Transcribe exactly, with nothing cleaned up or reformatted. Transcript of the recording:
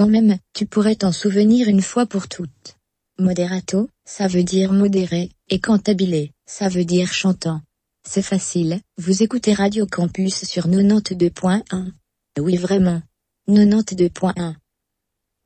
quand même, tu pourrais t'en souvenir une fois pour toutes. Moderato, ça veut dire modéré, et cantabile, ça veut dire chantant. C'est facile, vous écoutez Radio Campus sur quatre-vingt-deux point un. Oui vraiment. quatre-vingt-deux point un.